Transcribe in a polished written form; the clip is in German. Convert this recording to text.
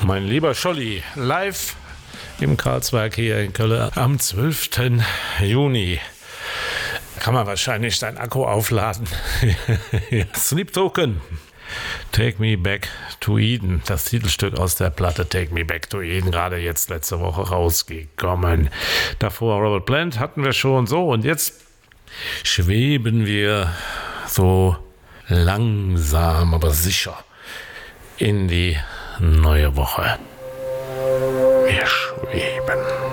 Mein lieber Scholli, live im Karlsberg hier in Köln am 12. Juni. Kann man wahrscheinlich dein Akku aufladen. Sleep Token. Take Me Back to Eden. Das Titelstück aus der Platte Take Me Back to Eden. Gerade jetzt letzte Woche rausgekommen. Davor Robert Plant hatten wir schon so. Und jetzt schweben wir so langsam, aber sicher in die neue Woche. Wir schweben.